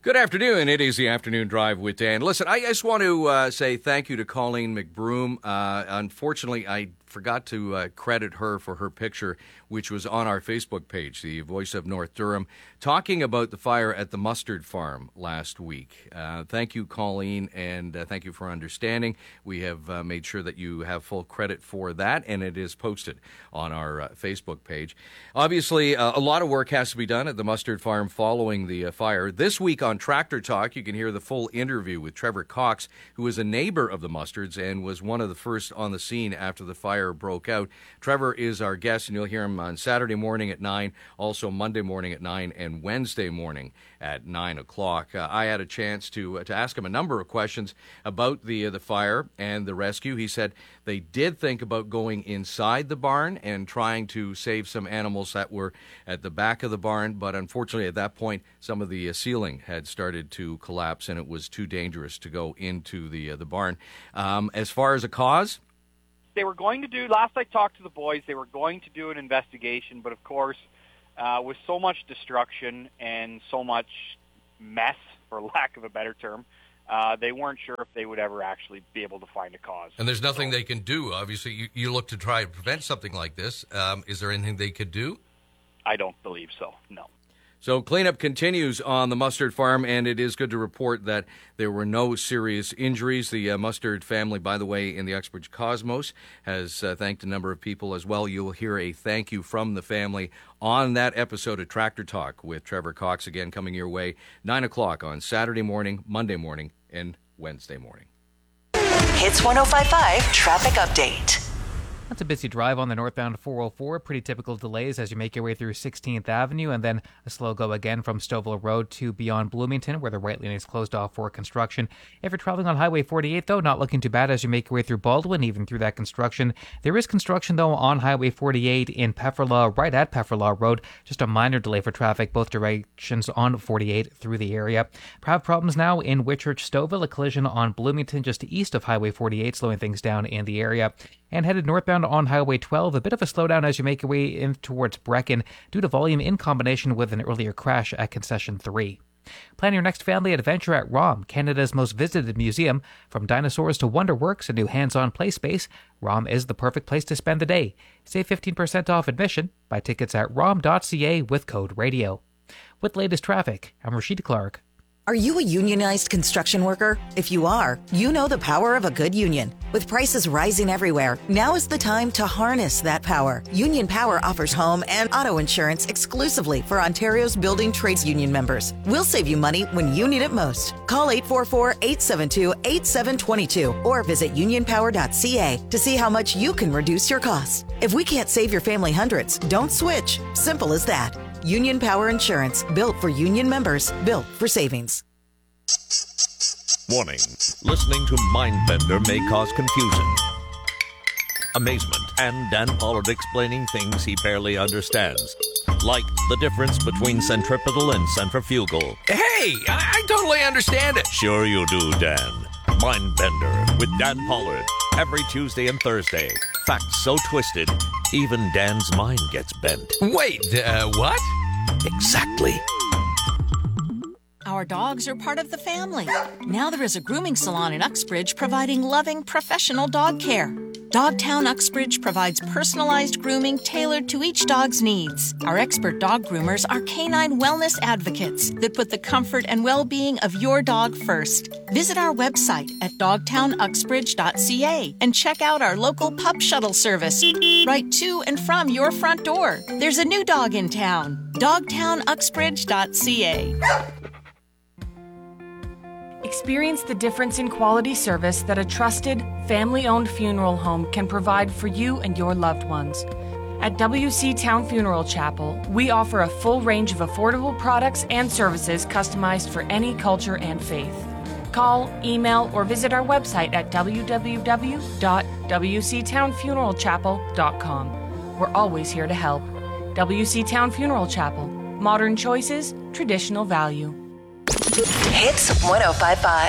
Good afternoon. It is the Afternoon Drive with Dan. Listen, I just want to say thank you to Colleen McBroom. Unfortunately, I forgot to credit her for her picture, which was on our Facebook page, the Voice of North Durham, talking about the fire at the Mustard Farm last week. Thank you, Colleen, and thank you for understanding. We have made sure that you have full credit for that, and it is posted on our Facebook page. Obviously, a lot of work has to be done at the Mustard Farm following the fire. This week on Tractor Talk, you can hear the full interview with Trevor Cox, who is a neighbor of the Mustards and was one of the first on the scene after the fire broke out. Trevor is our guest, and you'll hear him on Saturday morning at 9, also Monday morning at 9, and Wednesday morning at 9 o'clock. I had a chance to ask him a number of questions about the fire and the rescue. He said they did think about going inside the barn and trying to save some animals that were at the back of the barn, but unfortunately at that point some of the ceiling had started to collapse and it was too dangerous to go into the barn. As far as a cause, they were going to do, last I talked to the boys, they were going to do an investigation, but of course, with so much destruction and so much mess, for lack of a better term, they weren't sure if they would ever actually be able to find a cause. And there's nothing they can do. Obviously, you look to try to prevent something like this. Is there anything they could do? I don't believe so, no. So cleanup continues on the Mustard Farm, and it is good to report that there were no serious injuries. The Mustard family, by the way, in the Uxbridge Cosmos, has thanked a number of people as well. You'll hear a thank you from the family on that episode of Tractor Talk with Trevor Cox, again coming your way, 9 o'clock on Saturday morning, Monday morning, and Wednesday morning. Hits 105.5 Traffic Update. That's a busy drive on the northbound 404. Pretty typical delays as you make your way through 16th Avenue, and then a slow go again from Stouffville Road to beyond Bloomington, where the right lane is closed off for construction. If you're traveling on Highway 48, though, not looking too bad as you make your way through Baldwin, even through that construction. There is construction, though, on Highway 48 in Pefferlaw, right at Pefferlaw Road. Just a minor delay for traffic, both directions on 48 through the area. Have problems now in Whitchurch Stouffville, a collision on Bloomington just east of Highway 48, slowing things down in the area. And headed northbound on Highway 12, a bit of a slowdown as you make your way in towards Brecken due to volume in combination with an earlier crash at Concession 3. Plan your next family adventure at ROM, Canada's most visited museum. From dinosaurs to Wonderworks, a new hands-on play space, ROM is the perfect place to spend the day. Save 15% off admission. Buy tickets at rom.ca with code RADIO. With latest traffic, I'm Rashida Clark. Are you a unionized construction worker? If you are, you know the power of a good union. With prices rising everywhere, now is the time to harness that power. Union Power offers home and auto insurance exclusively for Ontario's building trades union members. We'll save you money when you need it most. Call 844-872-8722 or visit unionpower.ca to see how much you can reduce your costs. If we can't save your family hundreds, don't switch. Simple as that. Union Power Insurance, built for union members, built for savings. Warning. Listening to Mindbender may cause confusion, amazement, and Dan Pollard explaining things he barely understands. Like the difference between centripetal and centrifugal. Hey, I totally understand it. Sure you do, Dan. Mindbender with Dan Pollard. Every Tuesday and Thursday. Facts so twisted, even Dan's mind gets bent. Wait, what? Exactly. Our dogs are part of the family. Now there is a grooming salon in Uxbridge providing loving, professional dog care. Dogtown Uxbridge provides personalized grooming tailored to each dog's needs. Our expert dog groomers are canine wellness advocates that put the comfort and well-being of your dog first. Visit our website at dogtownuxbridge.ca and check out our local pup shuttle service right to and from your front door. There's a new dog in town. dogtownuxbridge.ca. Experience the difference in quality service that a trusted, family-owned funeral home can provide for you and your loved ones. At WC Town Funeral Chapel, we offer a full range of affordable products and services customized for any culture and faith. Call, email, or visit our website at www.wctownfuneralchapel.com. We're always here to help. WC Town Funeral Chapel. Modern choices, traditional value. Hits 105.5.